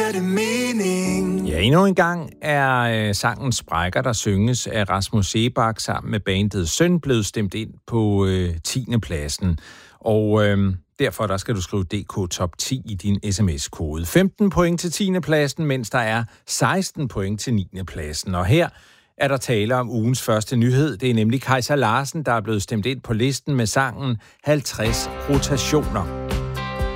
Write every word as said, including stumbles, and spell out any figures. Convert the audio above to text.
giver det mening. Ja, endnu en gang er øh, sangen Sprækker, der synges af Rasmus Seebach sammen med bandet Søn, blevet stemt ind på øh, tiende pladsen. Og øh, derfor der skal du skrive D K Top ti i din sms-kode. femten point til tiende pladsen, mens der er seksten point til niende pladsen. Og her er der tale om ugens første nyhed. Det er nemlig Kajsa Larsen, der er blevet stemt ind på listen med sangen halvtreds rotationer.